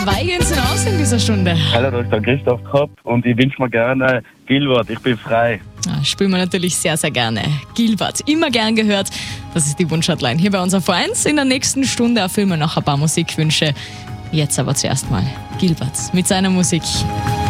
Zwei gehen sind aus in dieser Stunde. Hallo, da ist der Christoph Kopp und ich wünsche mir gerne Gilbert, ich bin frei. Spielen wir natürlich sehr, sehr gerne. Gilbert, immer gern gehört. Das ist die Wunschhotline hier bei uns auf 1. In der nächsten Stunde erfüllen wir noch ein paar Musikwünsche. Jetzt aber zuerst mal Gilbert mit seiner Musik.